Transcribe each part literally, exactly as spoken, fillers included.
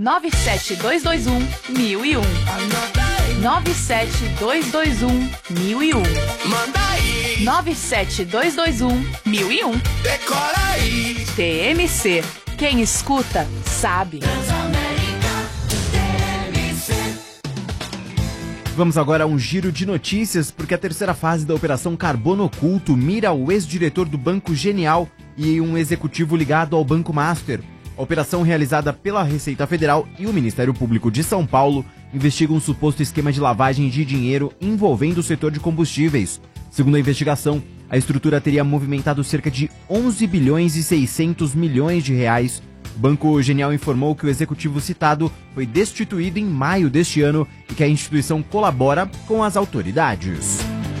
nove sete dois dois um, mil e um. nove sete dois dois um, mil e um. Manda aí. nove sete dois dois um, mil e um. Decora aí. T M C. Quem escuta, sabe. Vamos agora a um giro de notícias, porque a terceira fase da Operação Carbono Oculto mira o ex-diretor do Banco Genial e um executivo ligado ao Banco Master. A operação, realizada pela Receita Federal e o Ministério Público de São Paulo, investiga um suposto esquema de lavagem de dinheiro envolvendo o setor de combustíveis. Segundo a investigação, a estrutura teria movimentado cerca de onze bilhões e seiscentos milhões de reais. O Banco Genial informou que o executivo citado foi destituído em maio deste ano e que a instituição colabora com as autoridades.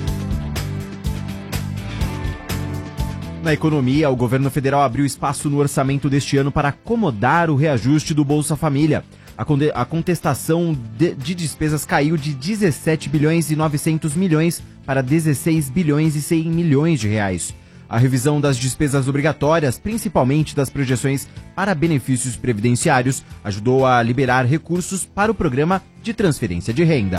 Na economia, o governo federal abriu espaço no orçamento deste ano para acomodar o reajuste do Bolsa Família. A, conde- a contestação de, de despesas caiu de dezessete bilhões e novecentos milhões para dezesseis bilhões e cem milhões de reais. A revisão das despesas obrigatórias, principalmente das projeções para benefícios previdenciários, ajudou a liberar recursos para o programa de transferência de renda.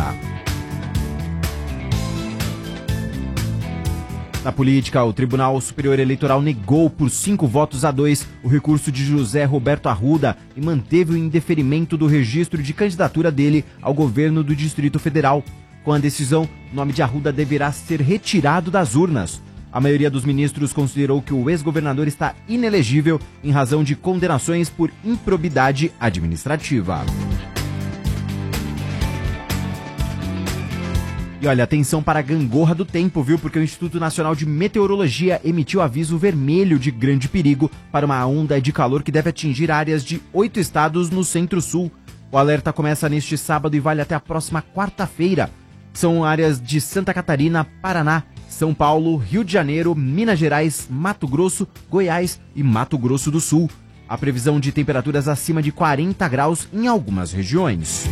Na política, o Tribunal Superior Eleitoral negou por cinco votos a dois o recurso de José Roberto Arruda e manteve o indeferimento do registro de candidatura dele ao governo do Distrito Federal. Com a decisão, o nome de Arruda deverá ser retirado das urnas. A maioria dos ministros considerou que o ex-governador está inelegível em razão de condenações por improbidade administrativa. E olha, atenção para a gangorra do tempo, viu? Porque o Instituto Nacional de Meteorologia emitiu aviso vermelho de grande perigo para uma onda de calor que deve atingir áreas de oito estados no centro-sul. O alerta começa neste sábado e vale até a próxima quarta-feira. São áreas de Santa Catarina, Paraná, São Paulo, Rio de Janeiro, Minas Gerais, Mato Grosso, Goiás e Mato Grosso do Sul. Há previsão de temperaturas acima de quarenta graus em algumas regiões.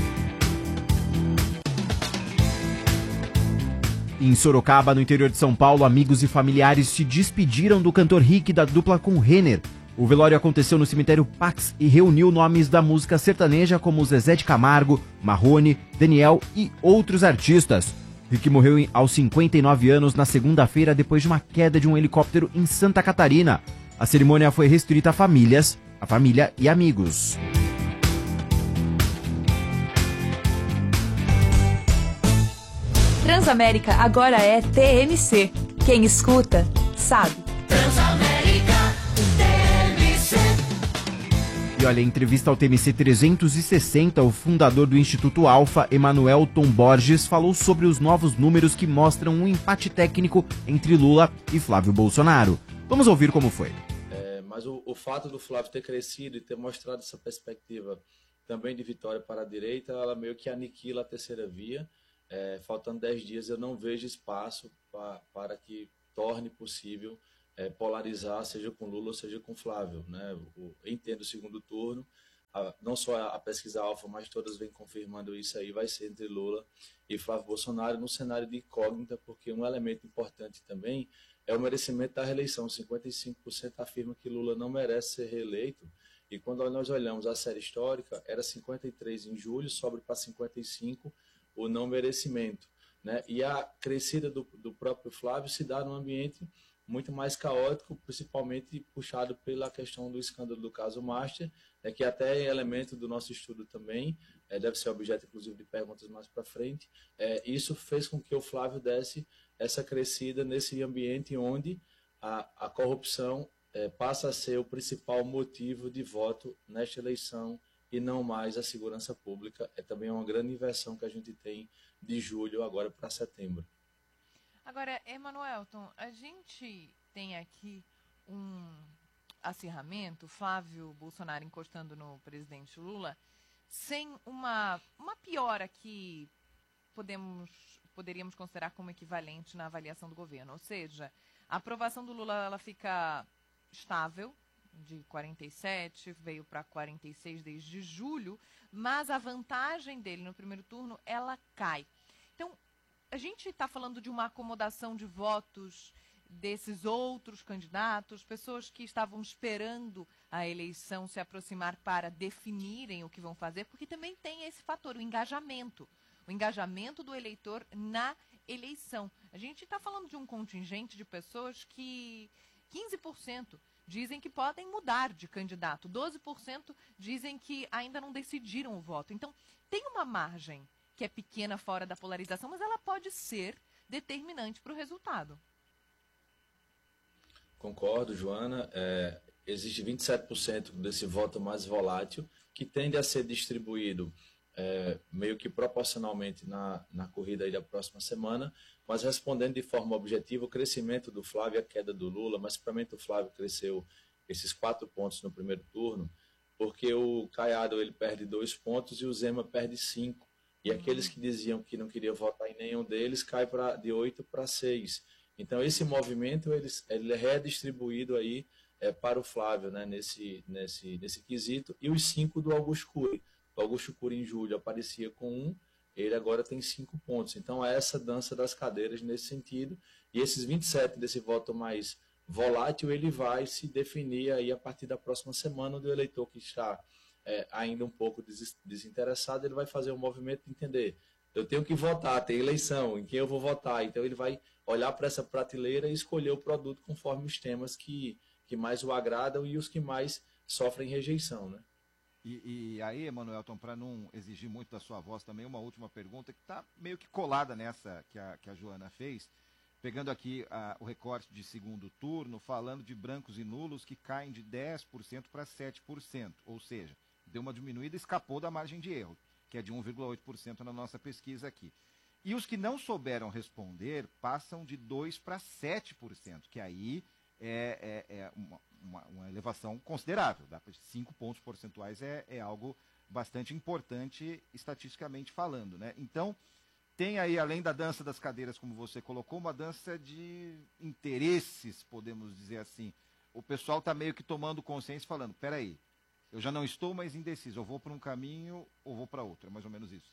Em Sorocaba, no interior de São Paulo, amigos e familiares se despediram do cantor Rick da dupla com Renner. O velório aconteceu no cemitério Pax e reuniu nomes da música sertaneja como Zezé de Camargo, Marrone, Daniel e outros artistas. Rick morreu aos cinquenta e nove anos na segunda-feira depois de uma queda de um helicóptero em Santa Catarina. A cerimônia foi restrita a famílias, a família e amigos. Transamérica agora é T M C. Quem escuta, sabe. Transamérica. T M C. E olha, em entrevista ao T M C trezentos e sessenta, o fundador do Instituto Alfa, Emanuel Tom Borges, falou sobre os novos números que mostram um empate técnico entre Lula e Flávio Bolsonaro. Vamos ouvir como foi. É, mas o, o fato do Flávio ter crescido e ter mostrado essa perspectiva também de vitória para a direita, ela meio que aniquila a terceira via. É, faltando dez dias, eu não vejo espaço pra, para que torne possível é, polarizar, seja com Lula ou seja com Flávio, né? Eu entendo o segundo turno, a, não só a, a pesquisa Alfa, mas todas vêm confirmando isso aí, vai ser entre Lula e Flávio Bolsonaro, num cenário de incógnita, porque um elemento importante também é o merecimento da reeleição. cinquenta e cinco por cento afirma que Lula não merece ser reeleito, e quando nós olhamos a série histórica, era cinquenta e três em julho, sobe para cinquenta e cinco o não merecimento, né? E a crescida do, do próprio Flávio se dá num ambiente muito mais caótico, principalmente puxado pela questão do escândalo do caso Master, né, que até é elemento do nosso estudo também, é, deve ser objeto, inclusive, de perguntas mais para frente. É, isso fez com que o Flávio desse essa crescida nesse ambiente onde a, a corrupção é, passa a ser o principal motivo de voto nesta eleição, e não mais a segurança pública. É também uma grande inversão que a gente tem de julho agora para setembro. Agora, Emanuelton, a gente tem aqui um acirramento, Flávio Bolsonaro encostando no presidente Lula, sem uma, uma piora que podemos, poderíamos considerar como equivalente na avaliação do governo. Ou seja, a aprovação do Lula ela fica estável, de quarenta e sete, veio para quarenta e seis desde julho, mas a vantagem dele no primeiro turno, ela cai. Então, a gente está falando de uma acomodação de votos desses outros candidatos, pessoas que estavam esperando a eleição se aproximar para definirem o que vão fazer, porque também tem esse fator, o engajamento. O engajamento do eleitor na eleição. A gente está falando de um contingente de pessoas que quinze por cento dizem que podem mudar de candidato, doze por cento dizem que ainda não decidiram o voto. Então, tem uma margem que é pequena fora da polarização, mas ela pode ser determinante para o resultado. Concordo, Joana. É, existe vinte e sete por cento desse voto mais volátil que tende a ser distribuído é, meio que proporcionalmente na, na corrida aí da próxima semana, mas respondendo de forma objetiva, o crescimento do Flávio e a queda do Lula, mas principalmente o Flávio cresceu esses quatro pontos no primeiro turno, porque o Caiado ele perde dois pontos e o Zema perde cinco. E aqueles que diziam que não queriam votar em nenhum deles cai pra, de oito para seis. Então, esse movimento ele, ele é redistribuído aí, é, para o Flávio, né, nesse, nesse, nesse quesito. E os cinco do Augusto Cury. O Augusto Cury, em julho, aparecia com um, ele agora tem cinco pontos. Então, é essa dança das cadeiras nesse sentido. E esses vinte e sete desse voto mais volátil, ele vai se definir aí a partir da próxima semana, onde o eleitor que está é, ainda um pouco des, desinteressado, ele vai fazer um movimento de entender. Eu tenho que votar, tem eleição, em quem eu vou votar. Então, ele vai olhar para essa prateleira e escolher o produto conforme os temas que, que mais o agradam e os que mais sofrem rejeição, né? E, e aí, Emanuelton, para não exigir muito da sua voz também, uma última pergunta que está meio que colada nessa que a, que a Joana fez, pegando aqui a, o recorte de segundo turno, falando de brancos e nulos que caem de dez por cento para sete por cento, ou seja, deu uma diminuída, escapou da margem de erro, que é de um vírgula oito por cento na nossa pesquisa aqui. E os que não souberam responder passam de dois por cento para sete por cento, que aí é, é, é uma, uma, uma elevação considerável. Dá para cinco pontos percentuais é, é algo bastante importante estatisticamente falando, né? Então, tem aí, além da dança das cadeiras, como você colocou, uma dança de interesses, podemos dizer assim. O pessoal está meio que tomando consciência, falando, peraí, eu já não estou mais indeciso, eu vou para um caminho ou vou para outro, é mais ou menos isso.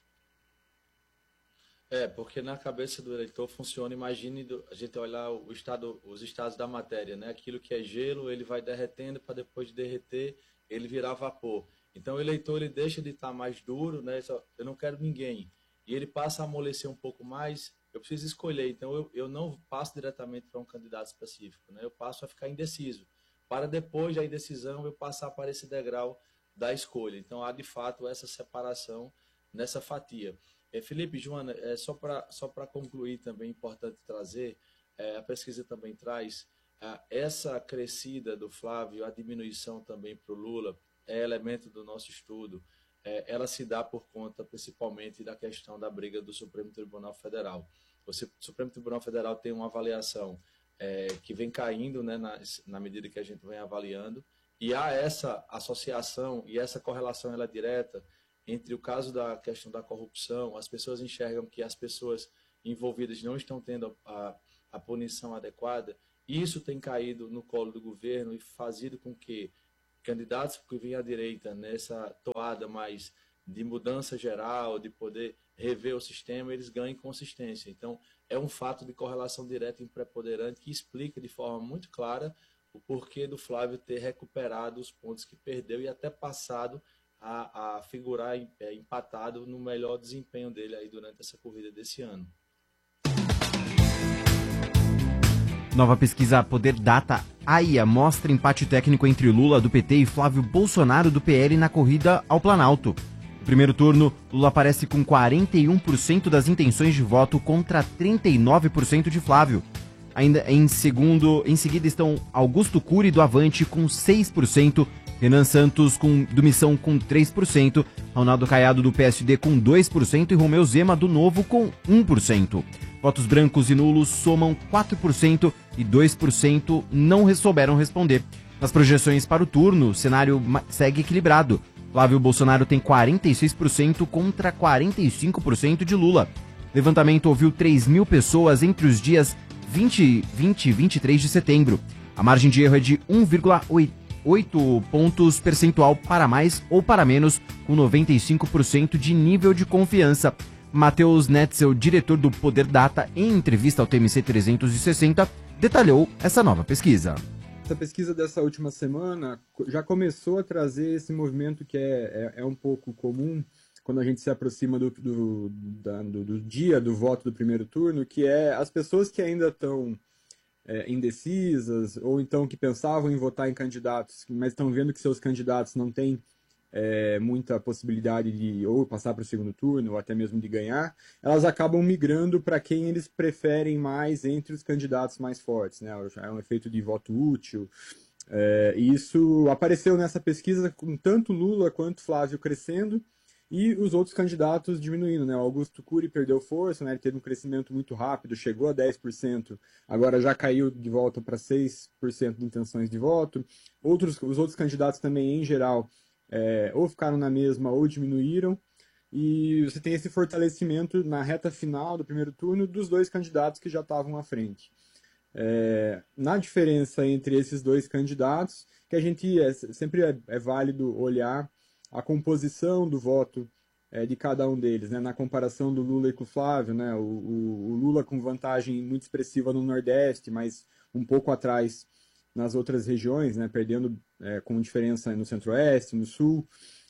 É, porque na cabeça do eleitor funciona, imagine do, a gente olhar o estado, os estados da matéria, né? Aquilo que é gelo, ele vai derretendo para depois de derreter, ele virar vapor. Então o eleitor ele deixa de estar mais duro, né? Só, eu não quero ninguém. E ele passa a amolecer um pouco mais, eu preciso escolher. Então eu, eu não passo diretamente para um candidato específico, né? Eu passo a ficar indeciso. Para depois da indecisão eu passar para esse degrau da escolha. Então há de fato essa separação nessa fatia. É, Felipe, Joana, é, só para só para concluir também, é importante trazer, é, a pesquisa também traz é, essa crescida do Flávio, a diminuição também para o Lula, é elemento do nosso estudo, é, ela se dá por conta principalmente da questão da briga do Supremo Tribunal Federal. O Supremo Tribunal Federal tem uma avaliação é, que vem caindo, né, na, na medida que a gente vem avaliando, e há essa associação e essa correlação ela é direta entre o caso da questão da corrupção. As pessoas enxergam que as pessoas envolvidas não estão tendo a, a punição adequada, e isso tem caído no colo do governo e fazido com que candidatos que vêm à direita nessa toada mais de mudança geral, de poder rever o sistema, eles ganhem consistência. Então, é um fato de correlação direta e preponderante que explica de forma muito clara o porquê do Flávio ter recuperado os pontos que perdeu e até passado a, a figurar é, empatado no melhor desempenho dele aí durante essa corrida desse ano. Nova pesquisa Poder Data A I A mostra empate técnico entre Lula do P T e Flávio Bolsonaro do P L na corrida ao Planalto. No primeiro turno, Lula aparece com quarenta e um por cento das intenções de voto contra trinta e nove por cento de Flávio. Ainda em segundo, em seguida estão Augusto Cury do Avante com seis por cento, Renan Santos com, do Missão com três por cento, Ronaldo Caiado do P S D com dois por cento e Romeu Zema do Novo com um por cento. Votos brancos e nulos somam quatro por cento e dois por cento não souberam responder. Nas projeções para o turno, o cenário segue equilibrado. Flávio Bolsonaro tem quarenta e seis por cento contra quarenta e cinco por cento de Lula. Levantamento ouviu três mil pessoas entre os dias vinte, vinte e vinte e três de setembro. A margem de erro é de um vírgula oito pontos percentual para mais ou para menos, com noventa e cinco por cento de nível de confiança. Matheus Netzel, diretor do Poder Data, em entrevista ao T M C trezentos e sessenta, detalhou essa nova pesquisa. essa pesquisa dessa última semana já começou a trazer esse movimento que é, é, é um pouco comum quando a gente se aproxima do, do, da, do, do dia do voto do primeiro turno, que é as pessoas que ainda estão é, indecisas, ou então que pensavam em votar em candidatos, mas estão vendo que seus candidatos não têm é, muita possibilidade de ou passar para o segundo turno, ou até mesmo de ganhar, elas acabam migrando para quem eles preferem mais entre os candidatos mais fortes, né? É um efeito de voto útil. É, e isso apareceu nessa pesquisa com tanto Lula quanto Flávio crescendo, e os outros candidatos diminuindo, né? O Augusto Cury perdeu força, né? Ele teve um crescimento muito rápido, chegou a dez por cento, agora já caiu de volta para seis por cento de intenções de voto. Outros, os outros candidatos também, em geral, é, ou ficaram na mesma ou diminuíram. E você tem esse fortalecimento na reta final do primeiro turno dos dois candidatos que já estavam à frente. É, na diferença entre esses dois candidatos, que a gente é, sempre é, é válido olhar a composição do voto é, de cada um deles, né? Na comparação do Lula e com o Flávio, né? o, o, o Lula com vantagem muito expressiva no Nordeste, mas um pouco atrás nas outras regiões, né? Perdendo é, com diferença no Centro-Oeste, no Sul.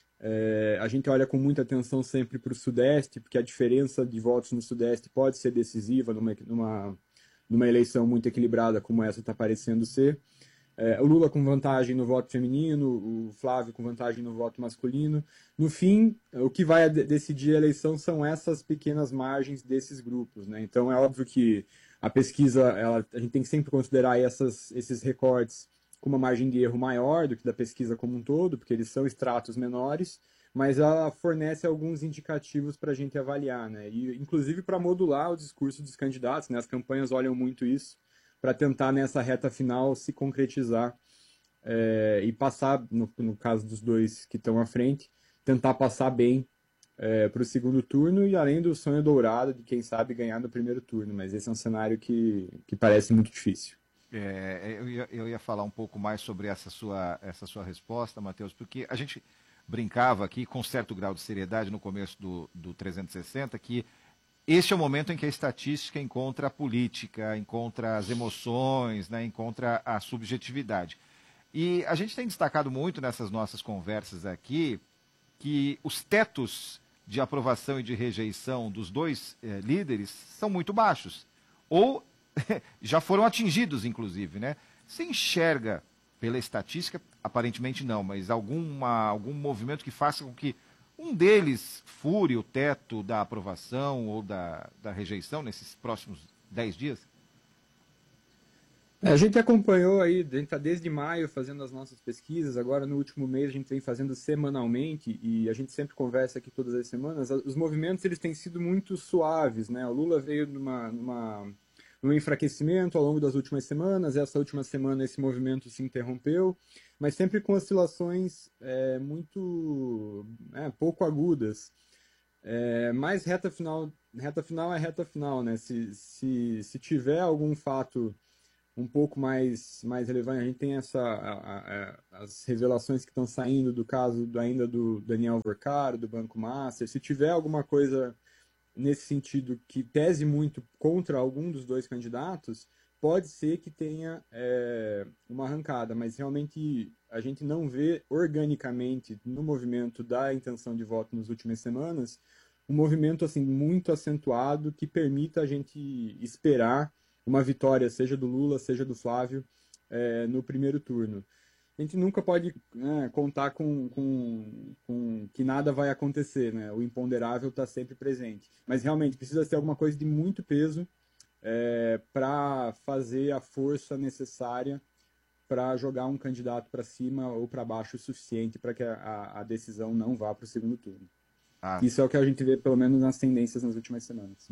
É, a gente olha com muita atenção sempre para o Sudeste, porque a diferença de votos no Sudeste pode ser decisiva numa, numa, numa eleição muito equilibrada como essa está parecendo ser. É, o Lula com vantagem no voto feminino, o Flávio com vantagem no voto masculino. No fim, o que vai decidir a eleição são essas pequenas margens desses grupos, né? Então é óbvio que a pesquisa, ela, a gente tem que sempre considerar essas, esses recortes com uma margem de erro maior do que da pesquisa como um todo, porque eles são estratos menores, mas ela fornece alguns indicativos para a gente avaliar, né? E, inclusive para modular o discurso dos candidatos, né? As campanhas olham muito isso, para tentar nessa reta final se concretizar é, e passar, no, no caso dos dois que estão à frente, tentar passar bem é, para o segundo turno, e além do sonho dourado de quem sabe ganhar no primeiro turno, mas esse é um cenário que, que parece muito difícil. É, eu, ia, eu ia falar um pouco mais sobre essa sua, essa sua resposta, Matheus, porque a gente brincava aqui com certo grau de seriedade no começo do, do trezentos e sessenta, que este é o momento em que a estatística encontra a política, encontra as emoções, né, encontra a subjetividade. E a gente tem destacado muito nessas nossas conversas aqui que os tetos de aprovação e de rejeição dos dois eh, líderes são muito baixos. Ou já foram atingidos, inclusive, né? Você enxerga, pela estatística, aparentemente não, mas alguma, algum movimento que faça com que um deles fure o teto da aprovação ou da, da rejeição nesses próximos dez dias? É, a gente acompanhou aí, a gente está desde maio fazendo as nossas pesquisas, agora no último mês a gente vem fazendo semanalmente, e a gente sempre conversa aqui todas as semanas. Os movimentos eles têm sido muito suaves, né? O Lula veio numa, numa, num enfraquecimento ao longo das últimas semanas, essa última semana esse movimento se interrompeu, mas sempre com oscilações é, muito é, pouco agudas. É, mas reta final, reta final é reta final, né? Se, se, se tiver algum fato um pouco mais, mais relevante, a gente tem essa, a, a, as revelações que estão saindo do caso do, ainda do Daniel Vorcaro, do Banco Master. Se tiver alguma coisa nesse sentido que pese muito contra algum dos dois candidatos, pode ser que tenha é, uma arrancada, mas realmente a gente não vê organicamente no movimento da intenção de voto nas últimas semanas um movimento assim muito acentuado que permita a gente esperar uma vitória, seja do Lula, seja do Flávio, é, no primeiro turno. A gente nunca pode né, contar com, com, com que nada vai acontecer, né? O imponderável está sempre presente. Mas realmente precisa ter alguma coisa de muito peso é, para fazer a força necessária para jogar um candidato para cima ou para baixo o suficiente para que a, a decisão não vá para o segundo turno. Ah. Isso é o que a gente vê, pelo menos, nas tendências nas últimas semanas.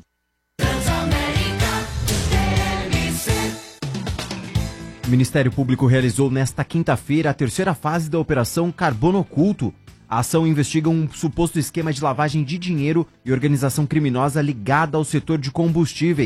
O Ministério Público realizou nesta quinta-feira a terceira fase da Operação Carbono Oculto. A ação investiga um suposto esquema de lavagem de dinheiro e organização criminosa ligada ao setor de combustíveis.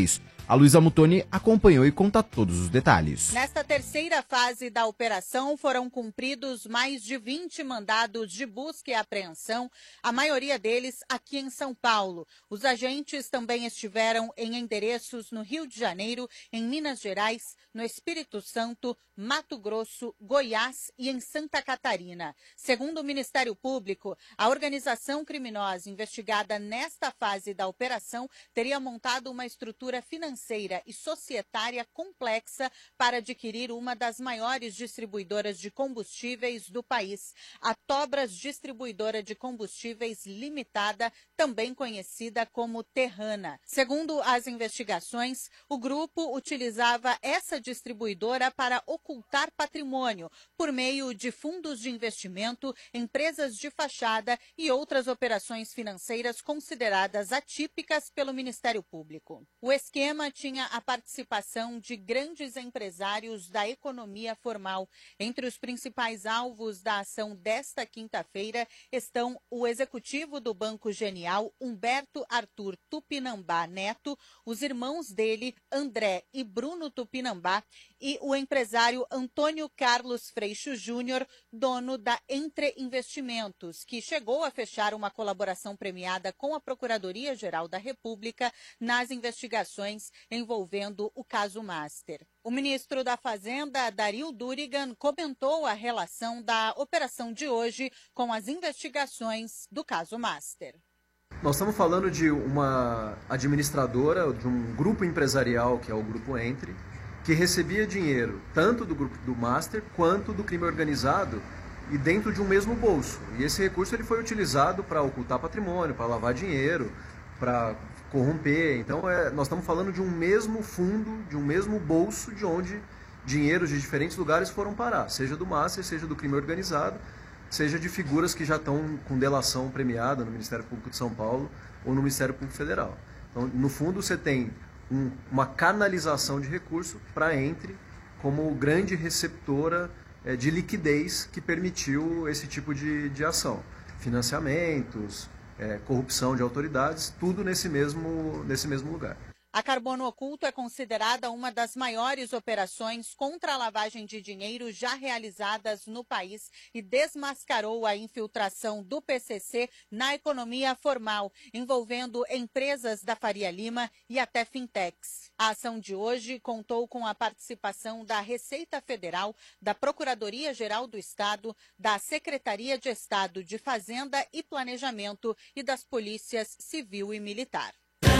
A Luísa Mutoni acompanhou e conta todos os detalhes. Nesta terceira fase da operação, foram cumpridos mais de vinte mandados de busca e apreensão, a maioria deles aqui em São Paulo. Os agentes também estiveram em endereços no Rio de Janeiro, em Minas Gerais, no Espírito Santo, Mato Grosso, Goiás e em Santa Catarina. Segundo o Ministério Público, a organização criminosa investigada nesta fase da operação teria montado uma estrutura financeira e societária complexa para adquirir uma das maiores distribuidoras de combustíveis do país, a Tobras Distribuidora de Combustíveis Limitada, também conhecida como Terrana. Segundo as investigações, o grupo utilizava essa distribuidora para ocultar patrimônio por meio de fundos de investimento, empresas de fachada e outras operações financeiras consideradas atípicas pelo Ministério Público. O esquema tinha a participação de grandes empresários da economia formal. Entre os principais alvos da ação desta quinta-feira estão o executivo do Banco Genial, Humberto Arthur Tupinambá Neto, os irmãos dele, André e Bruno Tupinambá, e o empresário Antônio Carlos Freixo Júnior, dono da Entre Investimentos, que chegou a fechar uma colaboração premiada com a Procuradoria-Geral da República nas investigações envolvendo o caso Master. O ministro da Fazenda, Dario Durigan, comentou a relação da operação de hoje com as investigações do caso Master. Nós estamos falando de uma administradora, de um grupo empresarial, que é o Grupo Entre, que recebia dinheiro tanto do grupo do Master quanto do crime organizado e dentro de um mesmo bolso. E esse recurso ele foi utilizado para ocultar patrimônio, para lavar dinheiro, para corromper. Então é, nós estamos falando de um mesmo fundo, de um mesmo bolso, de onde dinheiros de diferentes lugares foram parar, seja do Master, seja do crime organizado, seja de figuras que já estão com delação premiada no Ministério Público de São Paulo ou no Ministério Público Federal. Então, no fundo, você tem um, uma canalização de recurso para Entre como grande receptora é, de liquidez que permitiu esse tipo de, de ação. Financiamentos, é, corrupção de autoridades, tudo nesse mesmo, nesse mesmo lugar. A Carbono Oculto é considerada uma das maiores operações contra a lavagem de dinheiro já realizadas no país e desmascarou a infiltração do P C C na economia formal, envolvendo empresas da Faria Lima e até fintechs. A ação de hoje contou com a participação da Receita Federal, da Procuradoria-Geral do Estado, da Secretaria de Estado de Fazenda e Planejamento e das Polícias Civil e Militar.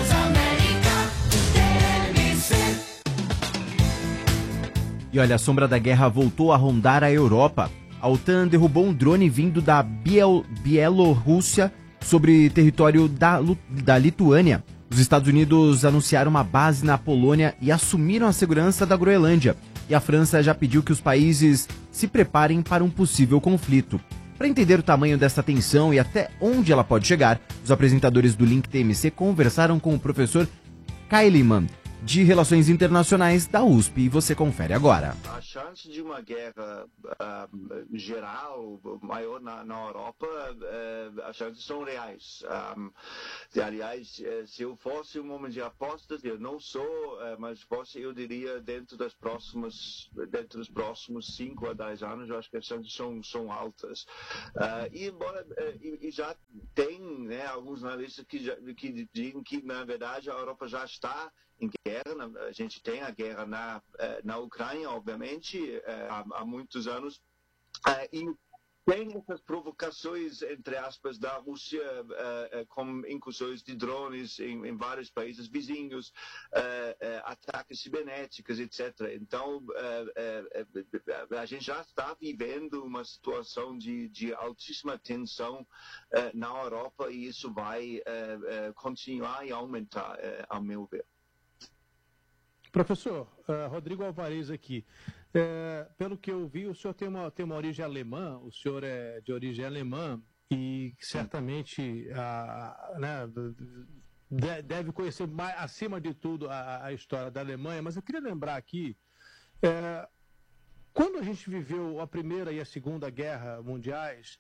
E olha, a sombra da guerra voltou a rondar a Europa. A OTAN derrubou um drone vindo da Biel- Bielorrússia sobre território da, da Lituânia. Os Estados Unidos anunciaram uma base na Polônia e assumiram a segurança da Groenlândia. E a França já pediu que os países se preparem para um possível conflito. Para entender o tamanho dessa tensão e até onde ela pode chegar, os apresentadores do Link T M C conversaram com o professor Kaileman, de Relações Internacionais da U S P, e você confere agora. A chance de uma guerra uh, geral, maior na, na Europa, uh, as chances são reais. Um, se, aliás, se eu fosse um homem de apostas, eu não sou, uh, mas fosse, eu diria, dentro, das próximas, dentro dos próximos cinco a dez anos, eu acho que as chances são, são altas. Uh, e, embora, uh, e, e já tem, né, alguns analistas que, já, que dizem que, na verdade, a Europa já está em guerra. A gente tem a guerra na, na Ucrânia, obviamente, há, há muitos anos, e tem essas provocações, entre aspas, da Rússia, com incursões de drones em, em vários países vizinhos, ataques cibernéticos, etcétera. Então, a gente já está vivendo uma situação de, de altíssima tensão na Europa, e isso vai continuar e aumentar, ao meu ver. Professor, uh, Rodrigo Alvarez aqui. É, pelo que eu vi, o senhor tem uma, tem uma origem alemã, o senhor é de origem alemã e certamente a, né, deve conhecer mais, acima de tudo a, a história da Alemanha, mas eu queria lembrar aqui, é, quando a gente viveu a Primeira e a Segunda Guerra Mundiais,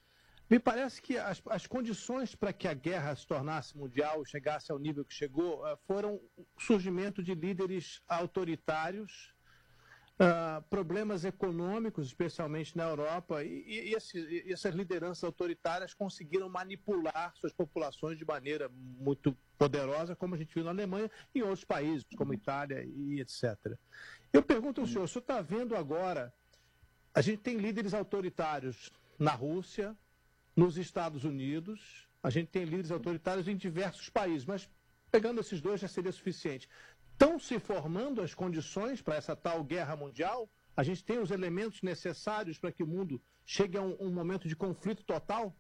Me parece que as, as condições para que a guerra se tornasse mundial, chegasse ao nível que chegou, foram o surgimento de líderes autoritários, uh, problemas econômicos, especialmente na Europa, e, e, esse, e essas lideranças autoritárias conseguiram manipular suas populações de maneira muito poderosa, como a gente viu na Alemanha e em outros países, como Itália e etcétera. Eu pergunto ao senhor, o senhor está vendo agora, a gente tem líderes autoritários na Rússia, nos Estados Unidos, a gente tem líderes autoritários em diversos países, mas pegando esses dois já seria suficiente. Estão se formando as condições para essa tal guerra mundial? A gente tem os elementos necessários para que o mundo chegue a um, um momento de conflito total?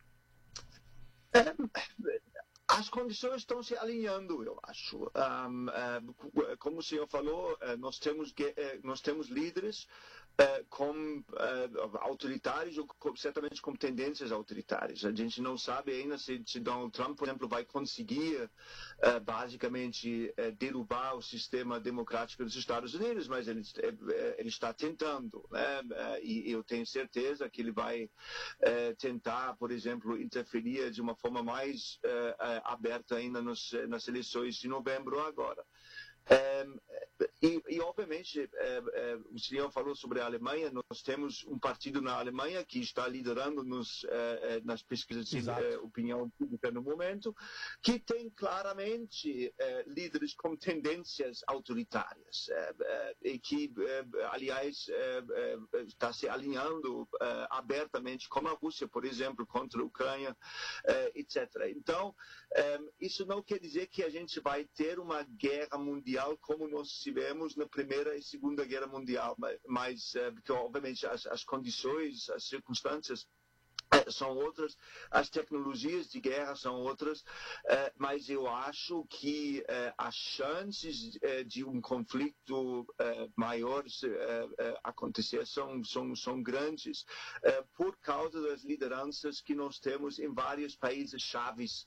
É, as condições estão se alinhando, eu acho. Um, uh, como o senhor falou, uh, nós temos, uh, nós temos líderes Uh, com uh, autoritários ou com, certamente com tendências autoritárias. A gente não sabe ainda se, se Donald Trump, por exemplo, vai conseguir uh, basicamente uh, derrubar o sistema democrático dos Estados Unidos, mas ele, uh, ele está tentando, né? Uh, e eu tenho certeza que ele vai uh, tentar, por exemplo, interferir de uma forma mais uh, uh, aberta ainda nos, nas eleições de novembro agora. Um, e, e, obviamente, uh, uh, o senhor falou sobre a Alemanha, nós temos um partido na Alemanha que está liderando nos, uh, uh, nas pesquisas de uh, opinião pública no momento, que tem claramente uh, líderes com tendências autoritárias, uh, uh, e que, uh, aliás, uh, uh, está se alinhando uh, abertamente com a Rússia, por exemplo, contra a Ucrânia, uh, etcétera. Então, um, isso não quer dizer que a gente vai ter uma guerra mundial como nós tivemos na Primeira e Segunda Guerra Mundial, mas, mas porque obviamente as, as condições, as circunstâncias são outras, as tecnologias de guerra são outras, mas eu acho que as chances de um conflito maior acontecer são, são, são grandes por causa das lideranças que nós temos em vários países chaves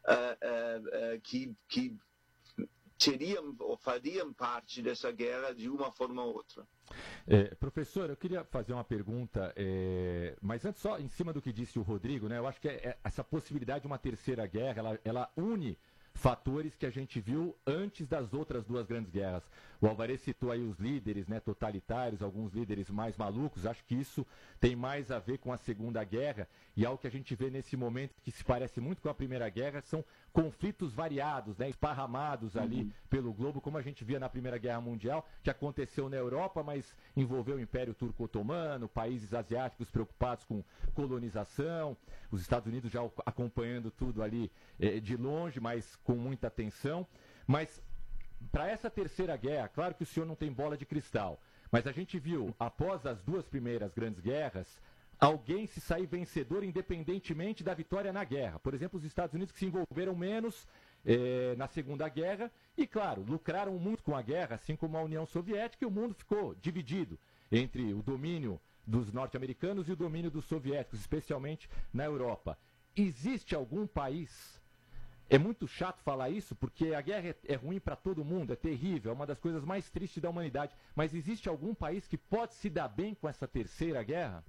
que, que teriam ou fariam parte dessa guerra de uma forma ou outra. É, professor, eu queria fazer uma pergunta, é, mas antes só em cima do que disse o Rodrigo, né? Eu acho que é, é, essa possibilidade de uma terceira guerra, ela, ela une fatores que a gente viu antes das outras duas grandes guerras. O Alvarez citou aí os líderes, né, totalitários, alguns líderes mais malucos. Acho que isso tem mais a ver com a Segunda Guerra e algo que a gente vê nesse momento que se parece muito com a Primeira Guerra são conflitos variados, né, esparramados ali uhum. pelo globo, como a gente via na Primeira Guerra Mundial, que aconteceu na Europa, mas envolveu o Império Turco-Otomano, países asiáticos preocupados com colonização, os Estados Unidos já acompanhando tudo ali eh, de longe, mas com muita atenção. Mas para essa terceira guerra, claro que o senhor não tem bola de cristal, mas a gente viu, após as duas primeiras grandes guerras, alguém se sair vencedor independentemente da vitória na guerra. Por exemplo, os Estados Unidos que se envolveram menos eh, na Segunda Guerra e, claro, lucraram muito com a guerra, assim como a União Soviética, e o mundo ficou dividido entre o domínio dos norte-americanos e o domínio dos soviéticos, especialmente na Europa. Existe algum país... É muito chato falar isso, porque a guerra é, é ruim para todo mundo, é terrível, é uma das coisas mais tristes da humanidade. Mas existe algum país que pode se dar bem com essa terceira guerra?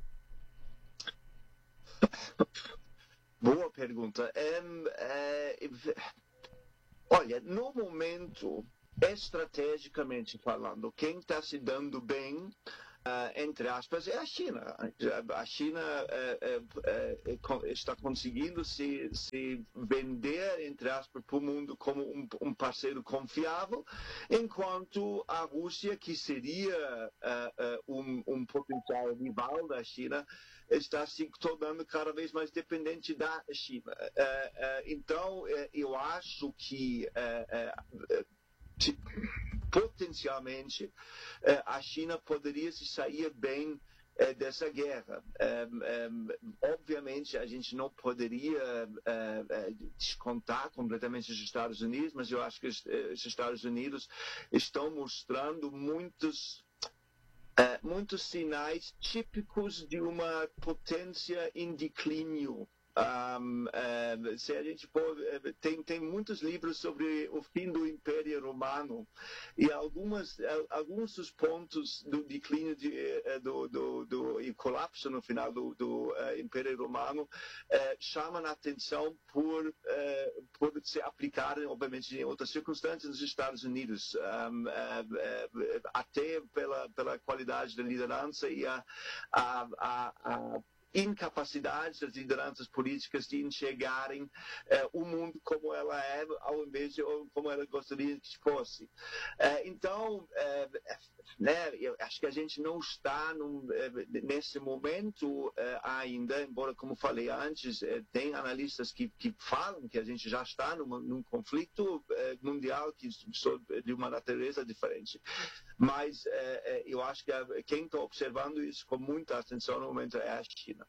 Boa pergunta. Um, é, olha, no momento, estrategicamente falando, quem está se dando bem... Uh, entre aspas, é a China. A China uh, uh, uh, está conseguindo se, se vender, entre aspas, para o mundo como um, um parceiro confiável, enquanto a Rússia, que seria uh, uh, um, um potencial rival da China, está se tornando cada vez mais dependente da China. Uh, uh, então, uh, eu acho que uh, uh, potencialmente a China poderia se sair bem dessa guerra. Obviamente a gente não poderia descontar completamente os Estados Unidos, mas eu acho que os Estados Unidos estão mostrando muitos muitos sinais típicos de uma potência em declínio Um, uh, se a gente pode, tem, tem muitos livros sobre o fim do Império Romano e algumas, alguns dos pontos do declínio de, do, do, do, e colapso no final do, do uh, Império Romano uh, chamam a atenção por, uh, por se aplicarem, obviamente, em outras circunstâncias nos Estados Unidos, um, uh, uh, até pela, pela qualidade da liderança e a, a, a, a incapacidade das lideranças políticas de enxergarem eh, o mundo como ela é, ao invés de como ela gostaria que fosse. Eh, então, eh, né, eu acho que a gente não está num, eh, nesse momento eh, ainda, embora, como falei antes, eh, tem analistas que, que falam que a gente já está numa, num conflito eh, mundial que de uma natureza diferente. Mas eh, eu acho que a, quem está observando isso com muita atenção no momento é a China.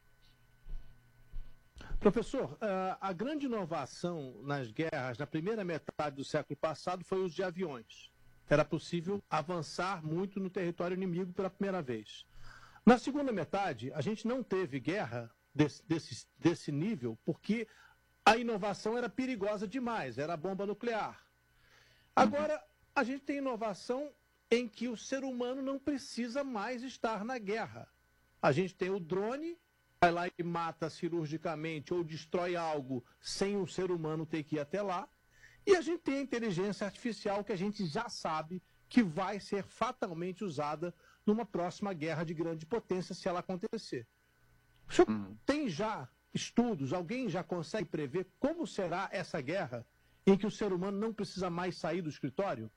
Professor, a grande inovação nas guerras, na primeira metade do século passado, foi o uso de aviões. Era possível avançar muito no território inimigo pela primeira vez. Na segunda metade, a gente não teve guerra desse, desse, desse nível, porque a inovação era perigosa demais, era a bomba nuclear. Agora, a gente tem inovação em que o ser humano não precisa mais estar na guerra. A gente tem o drone, vai lá e mata cirurgicamente ou destrói algo sem um ser humano ter que ir até lá. E a gente tem a inteligência artificial que a gente já sabe que vai ser fatalmente usada numa próxima guerra de grande potência, se ela acontecer. O senhor uhum. tem já estudos, alguém já consegue prever como será essa guerra em que o ser humano não precisa mais sair do escritório?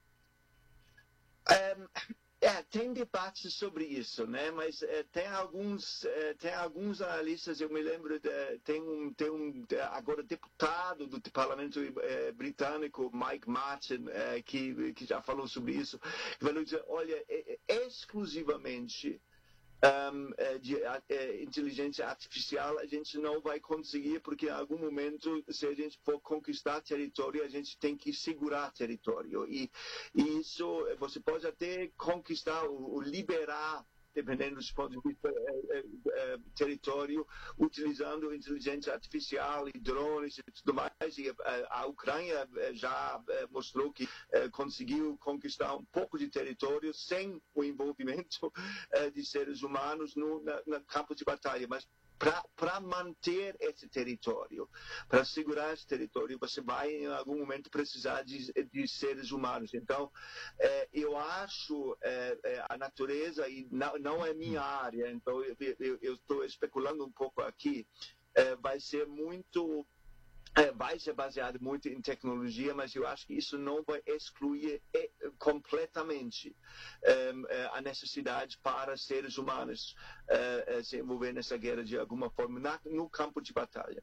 Um... É, tem debates sobre isso, né? Mas é, tem alguns é, tem alguns analistas, eu me lembro de, tem um tem um agora deputado do parlamento é, britânico, Mike Martin, é, que que já falou sobre isso, que vai dizer, olha, é, é, exclusivamente Um, de é, inteligência artificial a gente não vai conseguir, porque em algum momento, se a gente for conquistar território, a gente tem que segurar território. E, e isso, você pode até conquistar ou, ou liberar, dependendo do ponto de vista, é, é, é, território, utilizando inteligência artificial e drones e tudo mais. E a, a Ucrânia já mostrou que é, conseguiu conquistar um pouco de território sem o envolvimento é, de seres humanos no na, na campo de batalha. Mas para manter esse território, para segurar esse território, você vai em algum momento precisar de, de seres humanos. Então, é, eu acho é, é, a natureza, e não, não é minha área, então eu estou especulando um pouco aqui, é, vai ser muito... É, vai ser baseado muito em tecnologia, mas eu acho que isso não vai excluir é, completamente é, é, a necessidade para seres humanos é, é, se envolver nessa guerra de alguma forma na, no campo de batalha.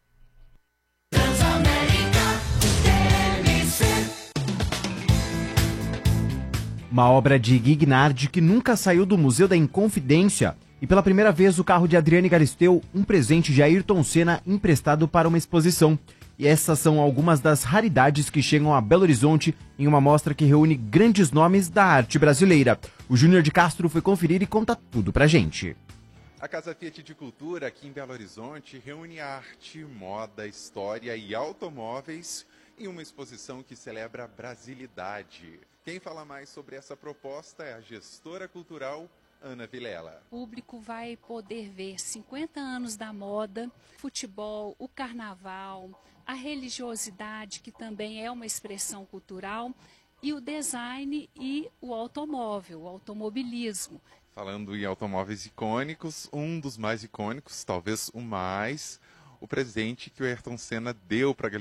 Uma obra de Guignard que nunca saiu do Museu da Inconfidência. E pela primeira vez o carro de Adriane Galisteu, um presente de Ayrton Senna emprestado para uma exposição. E essas são algumas das raridades que chegam a Belo Horizonte em uma mostra que reúne grandes nomes da arte brasileira. O Júnior de Castro foi conferir e conta tudo pra gente. A Casa Fiat de Cultura, aqui em Belo Horizonte, reúne arte, moda, história e automóveis em uma exposição que celebra a brasilidade. Quem fala mais sobre essa proposta é a gestora cultural Ana Vilela. O público vai poder ver cinquenta anos da moda, futebol, o carnaval, a religiosidade, que também é uma expressão cultural, e o design e o automóvel, o automobilismo. Falando em automóveis icônicos, um dos mais icônicos, talvez o mais, o presente que o Ayrton Senna deu para a